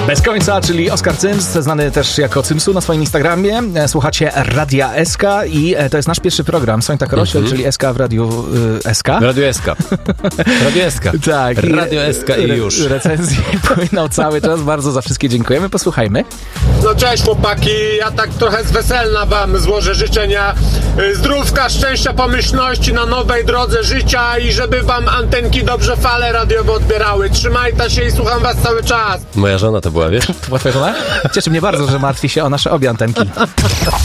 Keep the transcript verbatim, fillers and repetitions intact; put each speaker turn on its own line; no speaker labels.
Bez końca, czyli Oskar Cyms, znany też jako Cymsu na swoim Instagramie. Słuchacie Radia S K i to jest nasz pierwszy program. Sońta Korosiel, mm-hmm. czyli S K w Radiu y, S K.
Radio S K. Radio S K.
Tak.
Radio S K i już.
Re- recenzje płyną cały czas. Bardzo za wszystkie dziękujemy. Posłuchajmy.
No cześć chłopaki, ja tak trochę z weselna wam złożę życzenia zdrówka, szczęścia, pomyślności na nowej drodze życia i żeby wam antenki dobrze fale radiowe odbierały. Trzymajcie się i słucham was cały czas.
Moja żona to była, wiesz?
To była twoja żona? Cieszy mnie bardzo, że martwi się o nasze obie antenki.